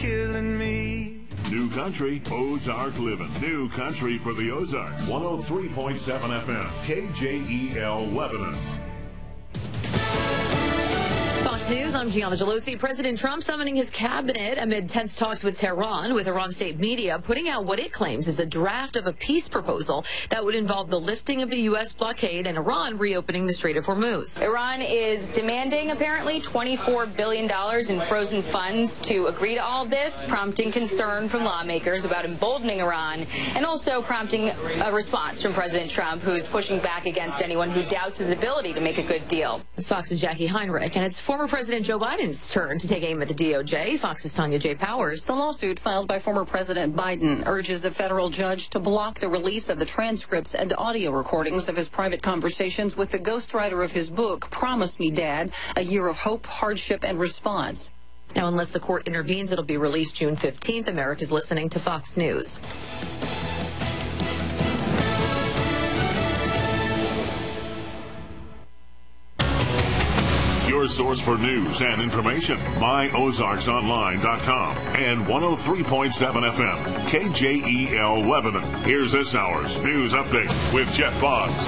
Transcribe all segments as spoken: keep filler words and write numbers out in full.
killing me. New Country, Ozark Living. New Country for the Ozarks. one oh three point seven F M, K J E L Lebanon. Fox News, I'm Gianna Gelosi. President Trump summoning his cabinet amid tense talks with Tehran, with Iran state media putting out what it claims is a draft of a peace proposal that would involve the lifting of the U S blockade and Iran reopening the Strait of Hormuz. Iran is demanding, apparently, twenty-four billion dollars in frozen funds to agree to all this, prompting concern from lawmakers about emboldening Iran, and also prompting a response from President Trump, who's pushing back against anyone who doubts his ability to make a good deal. It's Fox's Jackie Heinrich, and it's former President Joe Biden's turn to take aim at the D O J. Fox's Tanya J. Powers. The lawsuit filed by former President Biden urges a federal judge to block the release of the transcripts and audio recordings of his private conversations with the ghostwriter of his book, Promise Me, Dad, A Year of Hope, Hardship, and Response. Now, unless the court intervenes, it'll be released June fifteenth. America's listening to Fox News. Your source for news and information. my ozarks online dot com and one oh three point seven F M, K J E L Lebanon. Here's this hour's news update with Jeff Boggs.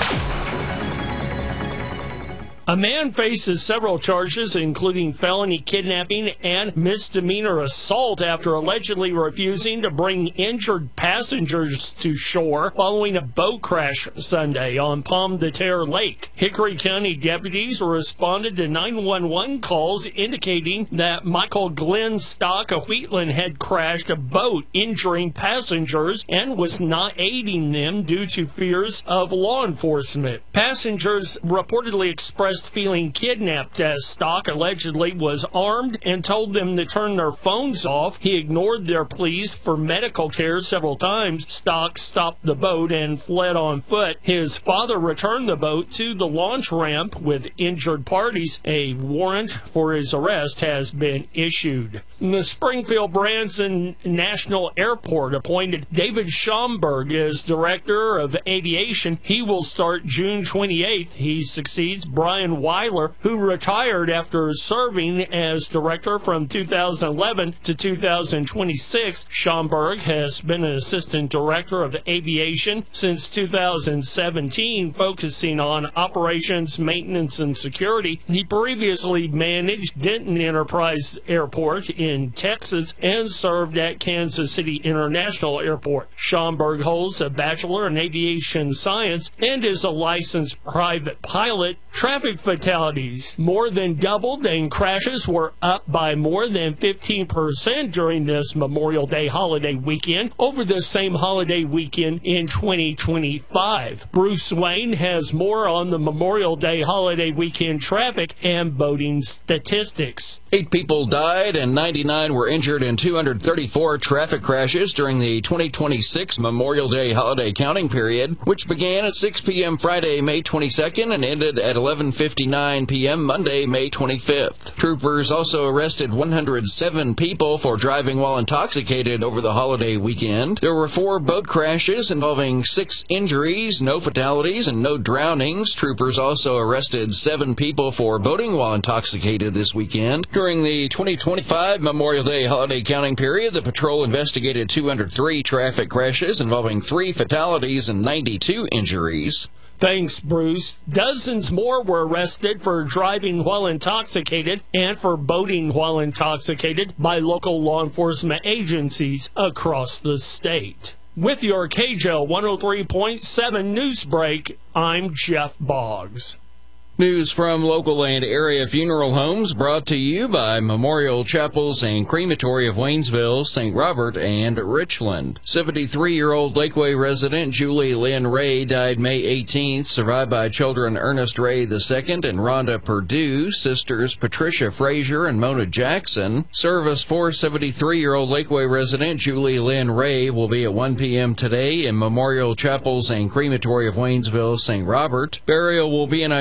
A man faces several charges, including felony kidnapping and misdemeanor assault, after allegedly refusing to bring injured passengers to shore following a boat crash Sunday on Palm de Terre Lake. Hickory County deputies responded to nine one one calls indicating that Michael Glenn Stock of Wheatland had crashed a boat, injuring passengers, and was not aiding them due to fears of law enforcement. Passengers reportedly expressed feeling kidnapped, as Stock allegedly was armed and told them to turn their phones off. He ignored their pleas for medical care several times. Stock stopped the boat and fled on foot. His father returned the boat to the launch ramp with injured parties. A warrant for his arrest has been issued. The Springfield Branson National Airport appointed David Schomburg as Director of Aviation. He will start June twenty-eighth. He succeeds Brian Weiler, who retired after serving as director from two thousand eleven to two thousand twenty-six. Schomburg has been an assistant director of aviation since two thousand seventeen, focusing on operations, maintenance, and security. He previously managed Denton Enterprise Airport in Texas and served at Kansas City International Airport. Schomburg holds a bachelor in aviation science and is a licensed private pilot. Traffic fatalities more than doubled, and crashes were up by more than fifteen percent during this Memorial Day holiday weekend over the same holiday weekend in twenty twenty-five. Bruce Wayne has more on the Memorial Day holiday weekend traffic and boating statistics. Eight people died and ninety-nine were injured in two hundred thirty-four traffic crashes during the twenty twenty-six Memorial Day holiday counting period, which began at six p.m. Friday, May twenty-second, and ended at eleven fifty-nine p.m. Monday, May twenty-fifth. Troopers also arrested one hundred seven people for driving while intoxicated over the holiday weekend. There were four boat crashes involving six injuries, no fatalities, and no drownings. Troopers also arrested seven people for boating while intoxicated this weekend. During the twenty twenty-five Memorial Day holiday counting period, the patrol investigated two hundred three traffic crashes involving three fatalities and ninety-two injuries. Thanks, Bruce. Dozens more were arrested for driving while intoxicated and for boating while intoxicated by local law enforcement agencies across the state. With your K J L one oh three point seven News Break, I'm Jeff Boggs. News from local and area funeral homes brought to you by Memorial Chapels and Crematory of Waynesville, Saint Robert, and Richland. seventy-three-year-old Lakeway resident Julie Lynn Ray died May eighteenth, survived by children Ernest Ray the second and Rhonda Perdue, sisters Patricia Frazier and Mona Jackson. Service for seventy-three-year-old Lakeway resident Julie Lynn Ray will be at one p.m. today in Memorial Chapels and Crematory of Waynesville, Saint Robert. Burial will be in Idumea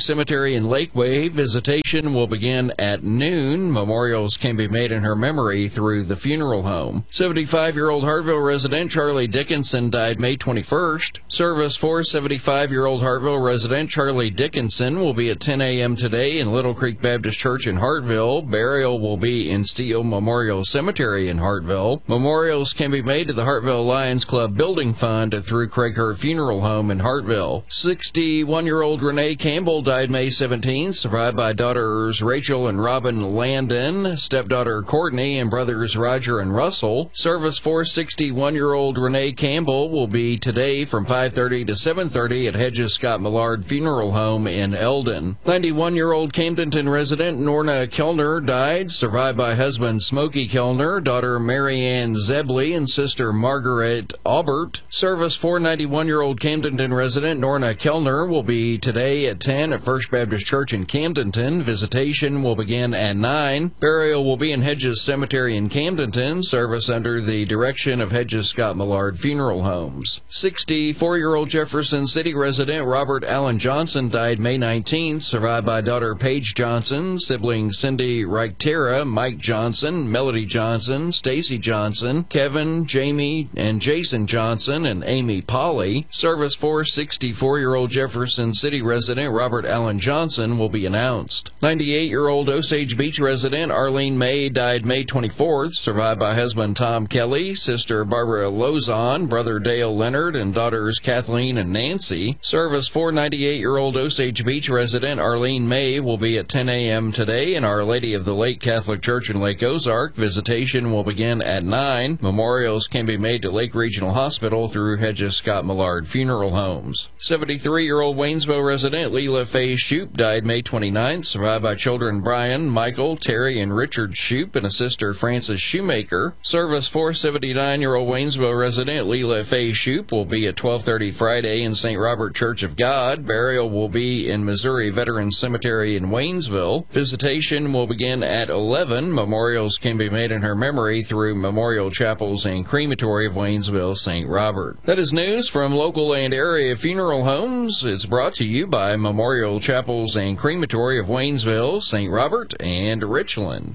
Cemetery in Lakeway. Visitation will begin at noon. Memorials can be made in her memory through the funeral home. seventy-five-year-old Hartville resident Charlie Dickinson died May twenty-first. Service for seventy-five-year-old Hartville resident Charlie Dickinson will be at ten a.m. today in Little Creek Baptist Church in Hartville. Burial will be in Steele Memorial Cemetery in Hartville. Memorials can be made to the Hartville Lions Club Building Fund through Craig Hurt Funeral Home in Hartville. sixty-one-year-old Renee Campbell died May seventeenth, survived by daughters Rachel and Robin Landon, stepdaughter Courtney, and brothers Roger and Russell. Service for sixty-one-year-old Renee Campbell will be today from five thirty to seven thirty at Hedges Scott Millard Funeral Home in Eldon. ninety-one-year-old Camdenton resident Norna Kellner died, survived by husband Smokey Kellner, daughter Mary Ann Zebley, and sister Margaret Aubert. Service for ninety-one-year-old Camdenton resident Norna Kellner will be today at ten at First Baptist Church in Camdenton. Visitation will begin at nine. Burial will be in Hedges Cemetery in Camdenton. Service under the direction of Hedges Scott Millard Funeral Homes. sixty-four-year-old Jefferson City resident Robert Allen Johnson died May nineteenth, survived by daughter Paige Johnson, siblings Cindy Reichtera, Mike Johnson, Melody Johnson, Stacy Johnson, Kevin, Jamie, and Jason Johnson, and Amy Polly. Service for sixty-four-year-old Jefferson City resident Robert Allen Johnson will be announced. ninety-eight-year-old Osage Beach resident Arlene May died May twenty-fourth, survived by husband Tom Kelly, sister Barbara Lozon, brother Dale Leonard, and daughters Kathleen and Nancy. Service for ninety-eight-year-old Osage Beach resident Arlene May will be at ten a.m. today in Our Lady of the Lake Catholic Church in Lake Ozark. Visitation will begin at nine. Memorials can be made to Lake Regional Hospital through Hedges Scott Millard Funeral Homes. seventy-three-year-old Waynesville resident Leela Faye Shoup died May twenty-ninth, survived by children Brian, Michael, Terry, and Richard Shoup, and a sister Frances Shoemaker. Service for seventy-nine-year-old Waynesville resident Leela Faye Shoup will be at twelve thirty Friday in Saint Robert Church of God. Burial will be in Missouri Veterans Cemetery in Waynesville. Visitation will begin at eleven. Memorials can be made in her memory through Memorial Chapels and Crematory of Waynesville, Saint Robert. That is news from local and area funeral homes. It's brought to you by Memorial Chapels and Crematory of Waynesville, Saint Robert, and Richland.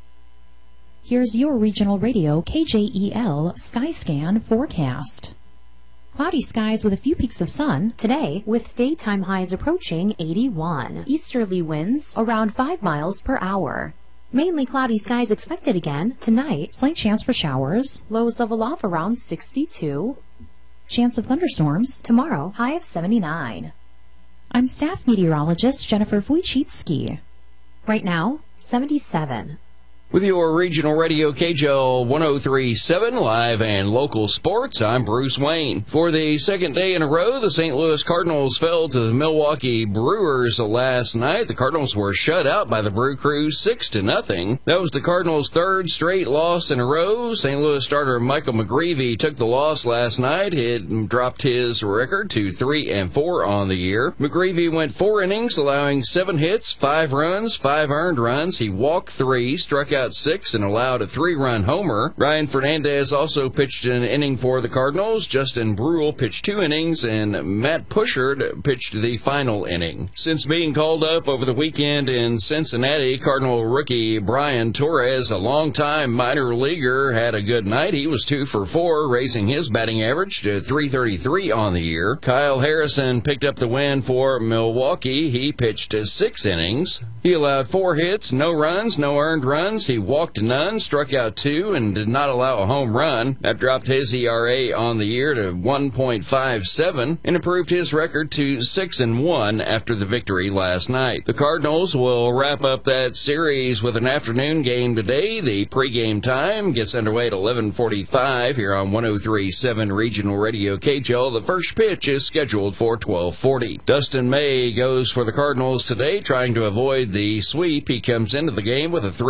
Here's your regional radio K J E L Skyscan forecast. Cloudy skies with a few peaks of sun today, with daytime highs approaching eighty-one. Easterly winds around five miles per hour. Mainly cloudy skies expected again tonight. Slight chance for showers. Lows level off around sixty-two. Chance of thunderstorms tomorrow. High of seventy-nine. I'm staff meteorologist Jennifer Wojcicki. Right now, seventy-seven. With your regional radio K J L one oh three point seven live and local sports, I'm Bruce Wayne. For the second day in a row, the Saint Louis Cardinals fell to the Milwaukee Brewers last night. The Cardinals were shut out by the Brew Crew six to nothing. That was the Cardinals' third straight loss in a row. Saint Louis starter Michael McGreevy took the loss last night. He dropped his record to three and four on the year. McGreevy went four innings, allowing seven hits, five runs, five earned runs. He walked three, struck out six, and allowed a three-run homer. Ryan Fernandez also pitched an inning for the Cardinals. Justin Brule pitched two innings, and Matt Pushard pitched the final inning. Since being called up over the weekend in Cincinnati, Cardinal rookie Brian Torres, a longtime minor leaguer, had a good night. He was two for four, raising his batting average to three thirty-three on the year. Kyle Harrison picked up the win for Milwaukee. He pitched six innings. He allowed four hits, no runs, no earned runs. He walked none, struck out two, and did not allow a home run. That dropped his E R A on the year to one point five seven and improved his record to six and one after the victory last night. The Cardinals will wrap up that series with an afternoon game today. The pregame time gets underway at eleven forty-five here on one oh three point seven Regional Radio K J L. The first pitch is scheduled for twelve forty. Dustin May goes for the Cardinals today, trying to avoid the sweep. He comes into the game with a three and five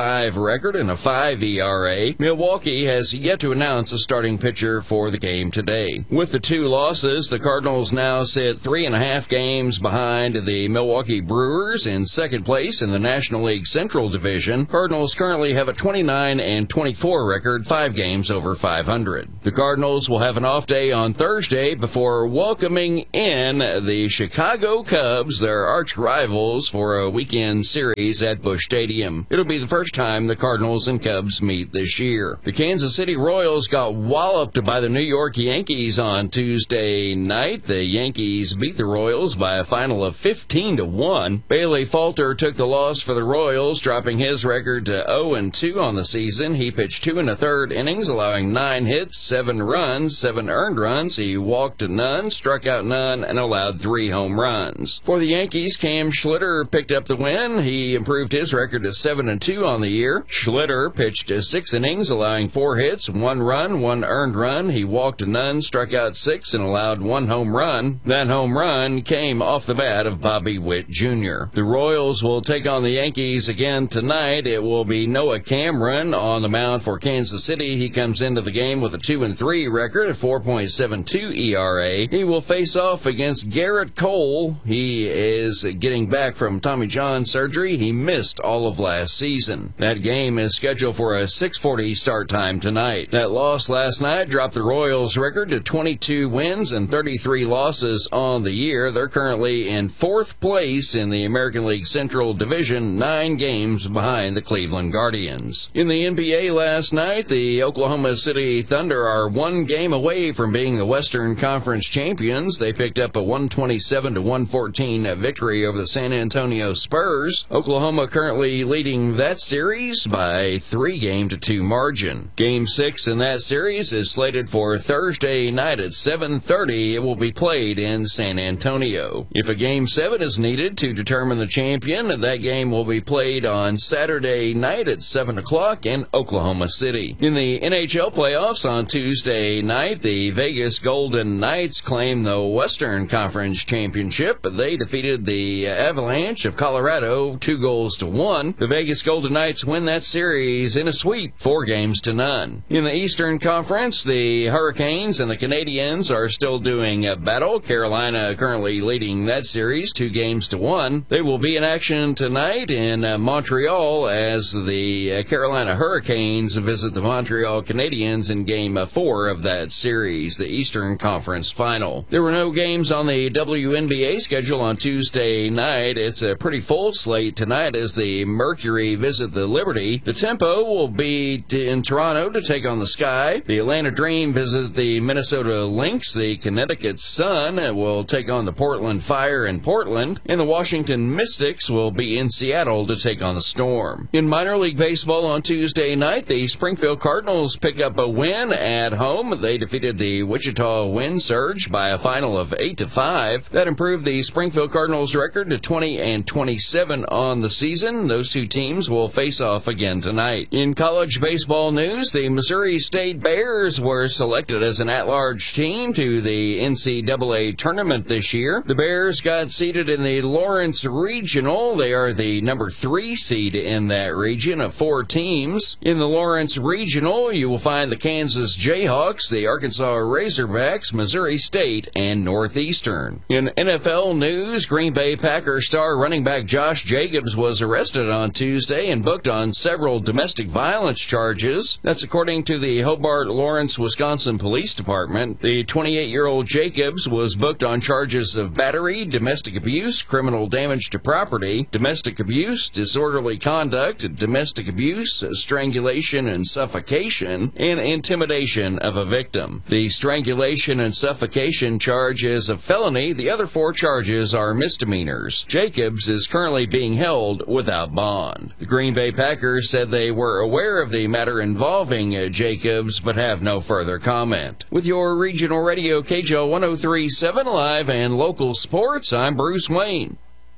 five record and a five E R A. Milwaukee has yet to announce a starting pitcher for the game today. With the two losses, the Cardinals now sit three and a half games behind the Milwaukee Brewers in second place in the National League Central Division. Cardinals currently have a twenty-nine and twenty-four record, five games over five hundred. The Cardinals will have an off day on Thursday before welcoming in the Chicago Cubs, their arch rivals, for a weekend series at Busch Stadium. It'll be the first time the Cardinals and Cubs meet this year. The Kansas City Royals got walloped by the New York Yankees on Tuesday night. The Yankees beat the Royals by a final of fifteen to one. Bailey Falter took the loss for the Royals, dropping his record to oh and two on the season. He pitched two and a third innings, allowing nine hits, seven runs, seven earned runs. He walked none, struck out none, and allowed three home runs. For the Yankees, Cam Schlitter picked up the win. He improved his record to seven and two on the year. Schlitter pitched six innings, allowing four hits, one run, one earned run. He walked none, struck out six, and allowed one home run. That home run came off the bat of Bobby Witt Junior The Royals will take on the Yankees again tonight. It will be Noah Cameron on the mound for Kansas City. He comes into the game with a two and three record, a four point seven two E R A. He will face off against Garrett Cole. He is getting back from Tommy John surgery. He missed all of last season. That game is scheduled for a six forty start time tonight. That loss last night dropped the Royals' record to twenty-two wins and thirty-three losses on the year. They're currently in fourth place in the American League Central Division, nine games behind the Cleveland Guardians. In the N B A last night, the Oklahoma City Thunder are one game away from being the Western Conference champions. They picked up a one twenty-seven to one fourteen victory over the San Antonio Spurs. Oklahoma currently leading that series by three game to two margin. Game six in that series is slated for Thursday night at seven thirty. It will be played in San Antonio. If a game seven is needed to determine the champion, that game will be played on Saturday night at seven o'clock in Oklahoma City. In the N H L playoffs on Tuesday night, the Vegas Golden Knights claim the Western Conference championship. They defeated the Avalanche of Colorado two goals to one. The Vegas Golden Knights win that series in a sweep, four games to none. In the Eastern Conference, the Hurricanes and the Canadiens are still doing a battle. Carolina currently leading that series two games to one. They will be in action tonight in uh, Montreal as the uh, Carolina Hurricanes visit the Montreal Canadiens in game uh, four of that series, the Eastern Conference final. There were no games on the W N B A schedule on Tuesday night. It's a pretty full slate tonight as the Mercury visit the Liberty. The Tempo will be in Toronto to take on the Sky. The Atlanta Dream visit the Minnesota Lynx. The Connecticut Sun will take on the Portland Fire in Portland. And the Washington Mystics will be in Seattle to take on the Storm. In minor league baseball on Tuesday night, the Springfield Cardinals pick up a win at home. They defeated the Wichita Wind Surge by a final of eight to five. That improved the Springfield Cardinals record to twenty and twenty-seven on the season. Those two teams will face off again tonight. In college baseball news, the Missouri State Bears were selected as an at-large team to the N C double A tournament this year. The Bears got seated in the Lawrence Regional. They are the number three seed in that region of four teams. In the Lawrence Regional, you will find the Kansas Jayhawks, the Arkansas Razorbacks, Missouri State, and Northeastern. In N F L news, Green Bay Packers star running back Josh Jacobs was arrested on Tuesday and booked on several domestic violence charges. That's according to the Hobart Lawrence, Wisconsin Police Department. The twenty-eight-year-old Jacobs was booked on charges of battery, domestic abuse, criminal damage to property, domestic abuse, disorderly conduct, domestic abuse, strangulation and suffocation, and intimidation of a victim. The strangulation and suffocation charge is a felony. The other four charges are misdemeanors. Jacobs is currently being held without bond. The Green Bay Packers said they were aware of the matter involving uh, Jacobs, but have no further comment. With your regional radio K J O one oh three point seven live and local sports, I'm Bruce Wayne.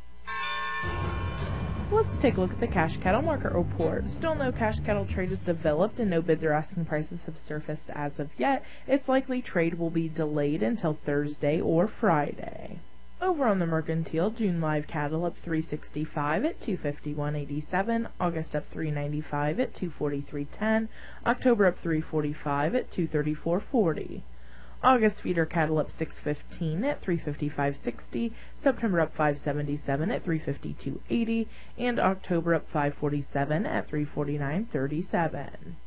Let's take a look at the cash cattle market report. Still no cash cattle trade is developed and no bids or asking prices have surfaced as of yet. It's likely trade will be delayed until Thursday or Friday. Over on the Mercantile, June live cattle up three sixty-five at two fifty-one eighty-seven, August up three ninety-five at two forty-three ten, October up three forty-five at two thirty-four forty. August feeder cattle up six fifteen at three fifty-five sixty, September up five seventy-seven at three fifty-two eighty, and October up five forty-seven at three forty-nine thirty-seven.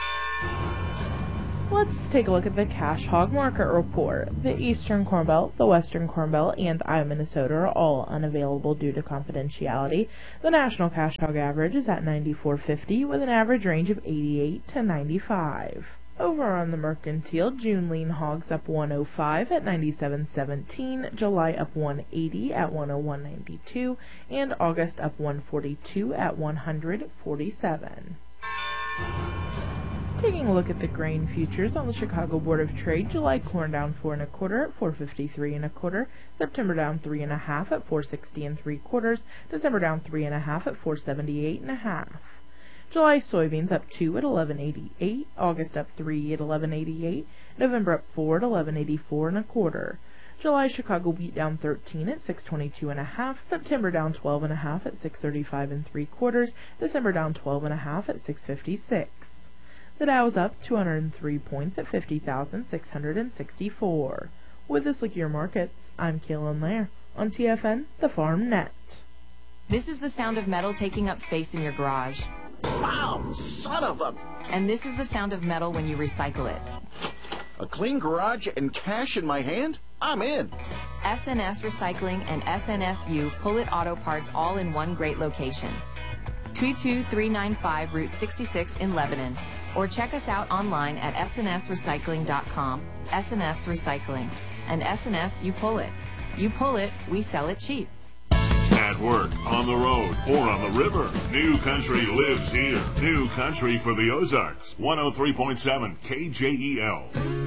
Let's take a look at the cash hog market report. The Eastern Corn Belt, the Western Corn Belt, and Iowa, Minnesota are all unavailable due to confidentiality. The national cash hog average is at ninety-four fifty with an average range of eighty-eight to ninety-five. Over on the Mercantile, June lean hogs up one oh five at ninety-seven seventeen, July up one eighty at one oh one ninety-two, and August up one forty-two at one hundred forty-seven. Taking a look at the grain futures on the Chicago Board of Trade, July corn down four and a quarter at four fifty-three and a quarter, September down three and a half at four sixty and three quarters, December down three and a half at four seventy-eight and a half. July soybeans up two at eleven eighty-eight, August up three at eleven eighty-eight, November up four at eleven eighty-four and a quarter. July Chicago wheat down thirteen at six twenty-two and a half, September down twelve and a half at six thirty-five and three quarters, December down twelve and a half at six fifty-six. The Dow's up two hundred three points at fifty thousand six hundred sixty-four. With this look at your markets, I'm Kaylin Lair on T F N, the Farm Net. This is the sound of metal taking up space in your garage. Wow, son of a... And this is the sound of metal when you recycle it. A clean garage and cash in my hand? I'm in. S N S Recycling and S N S U Pull-It Auto Parts all in one great location. two two three nine five Route sixty-six in Lebanon. Or check us out online at S N S recycling dot com. S N S Recycling. And S N S, you pull it. You pull it, we sell it cheap. At work, on the road, or on the river, New Country lives here. New Country for the Ozarks. one oh three point seven K J E L.